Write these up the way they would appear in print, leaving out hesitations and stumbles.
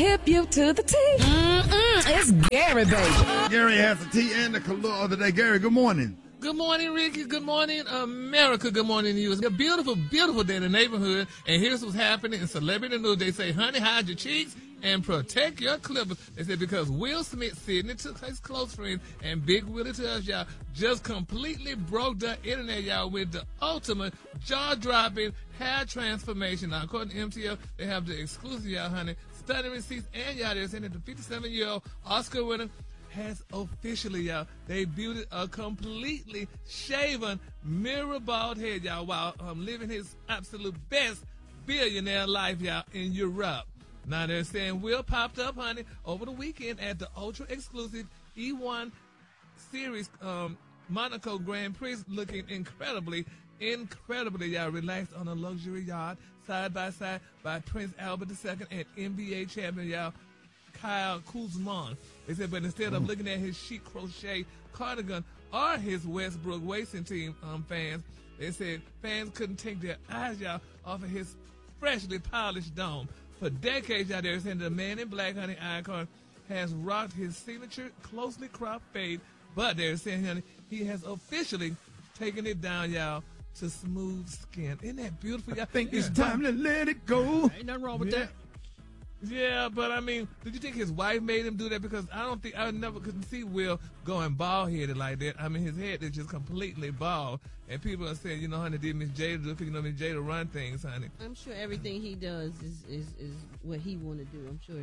hip you to the T. It's Gary, baby. Gary has the tea and the color of the day. Gary, good morning. Good morning, Ricky. Good morning, America. Good morning to you. It's a beautiful, beautiful day in the neighborhood. And here's what's happening in celebrity news. They say, honey, hide your cheeks and protect your clippers. They said because Will Smith, Sidney took his close friend, and Big Willie to us, y'all, just completely broke the internet, y'all, with the ultimate jaw-dropping hair transformation. Now, according to MTL, they have the exclusive, y'all, honey, stunning receipts, and y'all, they're saying that the 57-year-old Oscar winner has officially, y'all, debuted a completely shaven, mirror bald head, y'all, while living his absolute best billionaire life, y'all, in Europe. Now they're saying Will popped up, honey, over the weekend at the ultra-exclusive E1 Series Monaco Grand Prix, looking incredibly, y'all, relaxed on a luxury yacht, side by side by Prince Albert II and NBA champion, y'all, Kyle Kuzma. They said, but instead of looking at his chic crochet cardigan or his Westbrook Racing Team fans, they said fans couldn't take their eyes, y'all, off of his freshly polished dome. For decades, y'all, they're saying the Man in Black, honey, icon has rocked his signature closely cropped fade, but they're saying, honey, he has officially taken it down, y'all, to smooth skin. Isn't that beautiful, y'all? I think it's time to let it go. Ain't nothing wrong with that. Yeah, but I mean, did you think his wife made him do that? Because I never couldn't see Will going bald-headed like that. I mean, his head is just completely bald. And people are saying, you know, honey, did Miss Jada do it? You know, Miss Jada run things, honey. I'm sure everything he does is what he want to do. I'm sure.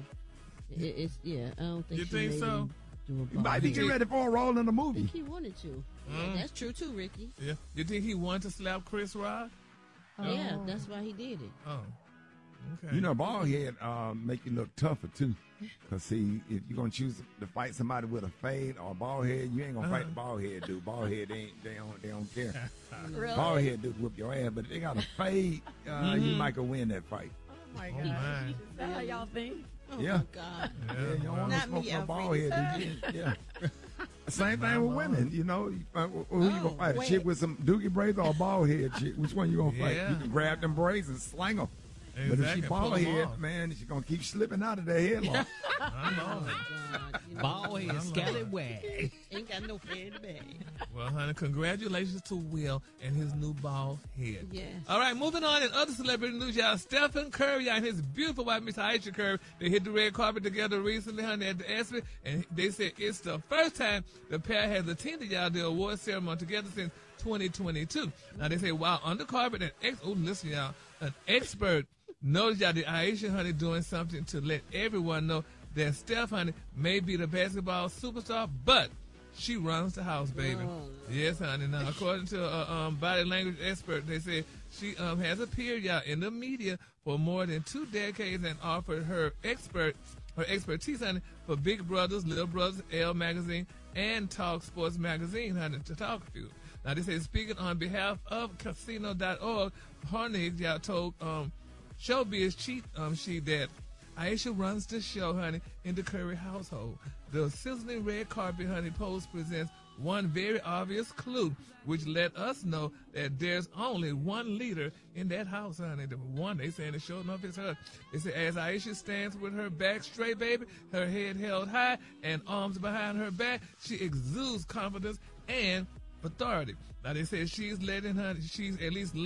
I don't think You she think made so? him do a He might be getting ready for a role in the I movie. think he wanted to. Yeah, that's true too, Ricky. Yeah. You think he wanted to slap Chris Rock? Yeah, that's why he did it. Oh. Okay. You know, bald head make you look tougher, too. Because, see, if you're going to choose to fight somebody with a fade or a bald head, you ain't going to fight the bald head dude. Bald head, they don't care. Really? Bald head dude whoop your ass, but if they got a fade, you might go win that fight. Oh my Oh, God. my. Is that how y'all think? Oh Yeah. my God. Yeah, you don't want to Not smoke me, no I'm bald free. head dude. Yeah. Same thing with women, you know. Who you going to fight? A wait. chick with some doogie braids or a bald head chick? Which one you going to fight? Yeah. You can grab them braids and slang them. But if Exactly. she Pull bald 'em head, off. man, she's going to keep slipping out of that headlock. I know. Oh God. You know, Bald head, scallywag. ain't got no hair in the bag. Well, honey, congratulations to Will and his new bald head. Yes. All right, moving on in other celebrity news, y'all. Stephen Curry and his beautiful wife, Miss Aisha Curry, they hit the red carpet together recently, honey, at the ESPY, and they said it's the first time the pair has attended, y'all, the award ceremony together since 2022. Now, they say while on the carpet, an expert noticed, y'all, that Aisha, honey, doing something to let everyone know that Steph, honey, may be the basketball superstar, but she runs the house, baby. Oh. Yes, honey. Now, according to a body language expert, they say she has appeared, y'all, in the media for more than 2 decades and offered her expertise, honey, for Big Brothers, Little Brothers, Elle Magazine, and Talk Sports Magazine, honey, to talk to you. Now, they say speaking on behalf of Casino.org, Hornig, y'all, told Showbiz Chief she that Aisha runs the show, honey, in the Curry household. The sizzling red carpet, honey, post presents one very obvious clue, which let us know that there's only one leader in that house, honey. The one they saying is sure enough is her. They say as Aisha stands with her back straight, baby, her head held high and arms behind her back, she exudes confidence and authority. Now they say she's at least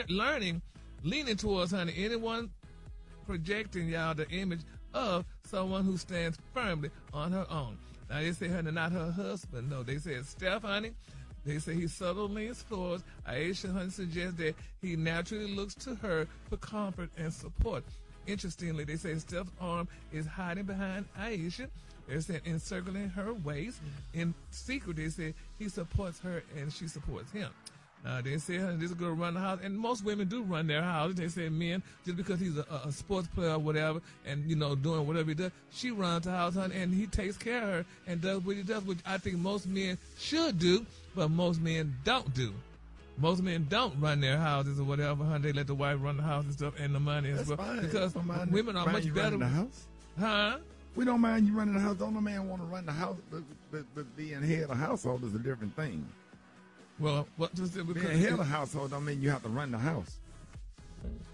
leaning towards, honey, anyone projecting, y'all, the image of someone who stands firmly on her own. Now they say, honey, not her husband. No, they say Steph, honey. They say he subtly leans towards Aisha, honey, suggests that he naturally looks to her for comfort and support. Interestingly, they say Steph's arm is hiding behind Aisha. They're saying encircling her waist. In secret, they say he supports her and she supports him. They say, honey, this girl run the house, and most women do run their houses. They say men, just because he's a sports player or whatever, and, you know, doing whatever he does, she runs the house, honey, and he takes care of her and does what he does, which I think most men should do, but most men don't do. Most men don't run their houses or whatever, honey. They let the wife run the house and stuff and the money as well. Fine. Because Don't mind women are much you better. running the house. Huh? We don't mind you running the house. Don't no man want to run the house, but being head of the household is a different thing. Well, what does it Being head of the household don't mean you have to run the house.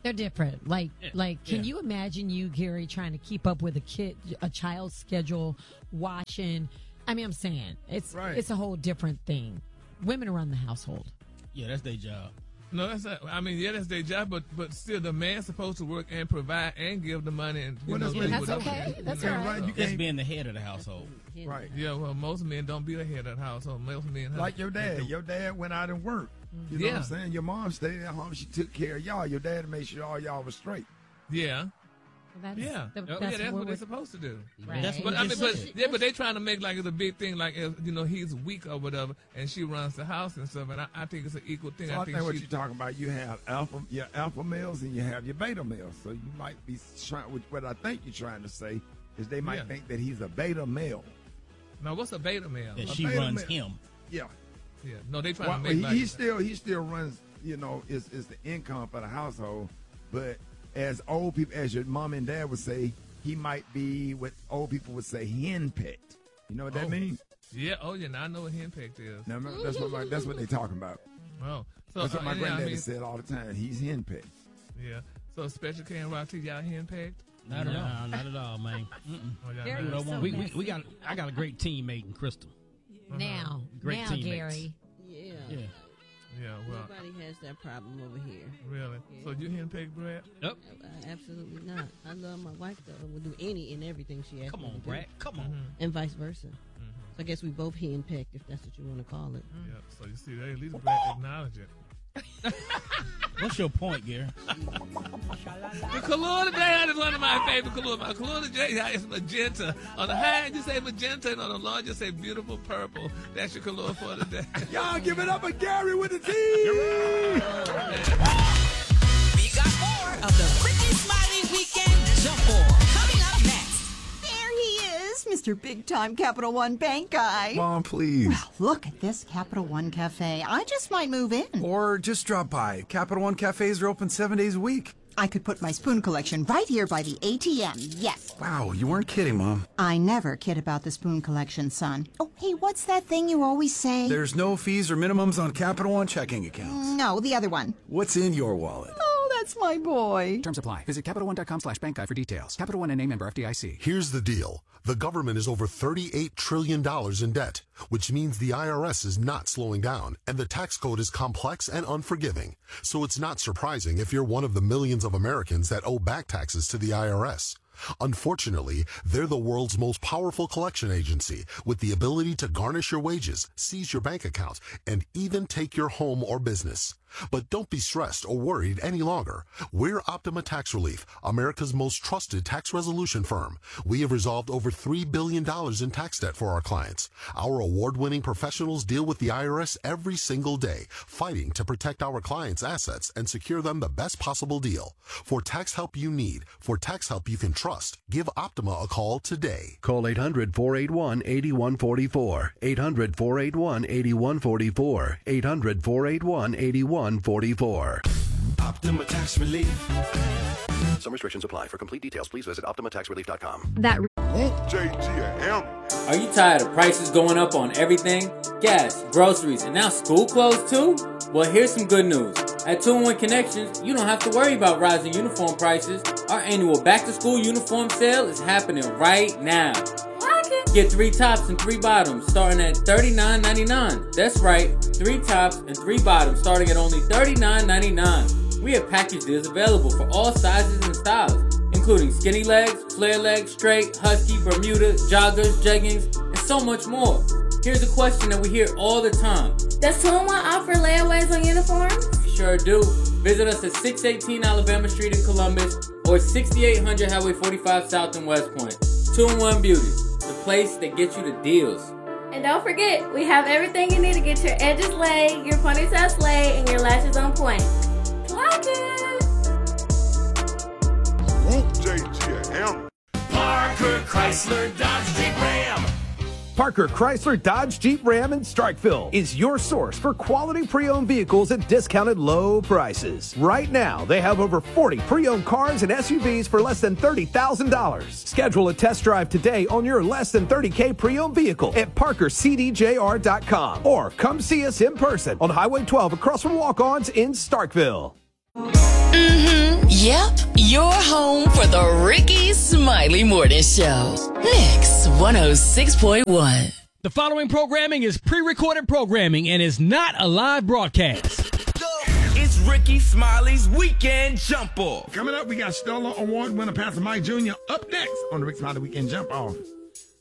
They're different. Like, can you imagine you, Gary, trying to keep up with a child's schedule, washing? I mean, I'm saying it's a whole different thing. Women run the household. Yeah, that's their job. No, that's not. I mean, that's their job, but still, the man's supposed to work and provide and give the money. And that's okay. That's all right. You can't being the head of the household. Right. Yeah. Well, most men don't be the head of the household. Most men like your dad. Your dad went out and worked. You know what I'm saying? Your mom stayed at home. She took care of y'all. Your dad made sure all y'all was straight. Yeah. That's That's what they're supposed to do. Right. That's But what but they trying to make like it's a big thing, like he's weak or whatever, and she runs the house and stuff. And I think it's an equal thing. So I think what you're talking about, you have your alpha males and you have your beta males. So you might be trying. What I think you're trying to say is they might think that he's a beta male. Now, what's a beta male? That she runs him. Yeah. Yeah. No, they trying to make he still runs. Is the income for the household, but as old people, as your mom and dad would say, he might be what old people would say henpecked. You know what that means? Yeah. Oh, yeah. Now I know what henpecked is. Now, that's what they talking about. Oh, so that's what my granddaddy said all the time. He's henpecked. Yeah. So Special K and Rocky, y'all henpecked? Not at all. Not at all, man. I got a great teammate in Crystal. Now, great teammates. Gary. Yeah, well. Nobody has that problem over here. Really? Yeah. So you henpecked, Brad? Yep. Absolutely not. I love my wife, though. We'll do any and everything she asks Come me on, to Brad. do. Come on. And vice versa. So I guess we both henpecked, if that's what you want to call it. Yeah, so you see, they at least Brad acknowledge it. What's your point, Gary? The color today is one of my favorite colors. My color today is magenta. On the high end, you say magenta, and on the low, you say beautiful purple. That's your color for today. Y'all give it up for Gary with the T. We got more of the Brittany Smiley Weekend Jump Ball coming up next. There he is, Mr. Big Time Capital One Bank guy. Mom, please. Well, look at this Capital One Cafe. I just might move in. Or just drop by. Capital One cafes are open 7 days a week. I could put my spoon collection right here by the ATM, yes. Wow, you weren't kidding, Mom. I never kid about the spoon collection, son. Oh, hey, what's that thing you always say? There's no fees or minimums on Capital One checking accounts. No, the other one. What's in your wallet? Oh, that's my boy. Terms apply. Visit CapitalOne.com/bankguide for details. Capital One and name member FDIC. Here's the deal. The government is over $38 trillion in debt, which means the IRS is not slowing down, and the tax code is complex and unforgiving. So it's not surprising if you're one of the millions of Americans that owe back taxes to the IRS. Unfortunately, they're the world's most powerful collection agency with the ability to garnish your wages, seize your bank account, and even take your home or business. But don't be stressed or worried any longer. We're Optima Tax Relief, America's most trusted tax resolution firm. We have resolved over $3 billion in tax debt for our clients. Our award-winning professionals deal with the IRS every single day, fighting to protect our clients' assets and secure them the best possible deal. For tax help you need, for tax help you can trust, give Optima a call today. Call 800-481-8144. 800-481-8144. 800-481-8144. Optima Tax Relief. Some restrictions apply. For complete details, please visit OptimaTaxRelief.com. JGM. Are you tired of prices going up on everything? Gas, groceries, and now school clothes too? Well, here's some good news. At 2-in-1 Connections, you don't have to worry about rising uniform prices. Our annual back-to-school uniform sale is happening right now. Get 3 tops and 3 bottoms starting at $39.99. That's right, 3 tops and 3 bottoms starting at only $39.99. We have package deals available for all sizes and styles, including skinny legs, flare legs, straight, husky, Bermuda, joggers, jeggings, and so much more. Here's a question that we hear all the time. Does 2-in-1 offer layaways on uniforms? We sure do. Visit us at 618 Alabama Street in Columbus or 6800 Highway 45 South in West Point. 2-in-1 Beauty, the place that gets you the deals. And don't forget, we have everything you need to get your edges laid, your ponytails laid, and your lashes on point. Clock it! JGM. Parker Chrysler Dodge Jeep Ram. Parker Chrysler Dodge Jeep Ram in Starkville is your source for quality pre-owned vehicles at discounted low prices. Right now, they have over 40 pre-owned cars and SUVs for less than $30,000. Schedule a test drive today on your less than $30K pre-owned vehicle at ParkerCDJR.com or come see us in person on Highway 12 across from Walk-Ons in Starkville. Yep, you're home for the Ricky Smiley Morning Show. Mix 106.1. The following programming is pre-recorded programming and is not a live broadcast. It's Ricky Smiley's Weekend Jump Off. Coming up, we got Stellar Award winner Pastor Mike Jr. up next on the Ricky Smiley Weekend Jump Off.